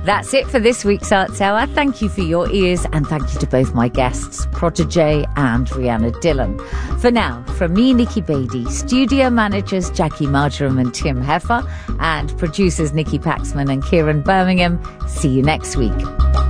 That's it for this week's Arts Hour. Thank you for your ears, and thank you to both my guests, Protégé and Rhianna Dillon. For now, from me, Nikki Beattie, studio managers Jackie Marjoram and Tim Heffer, and producers Nikki Paxman and Kieran Birmingham, see you next week.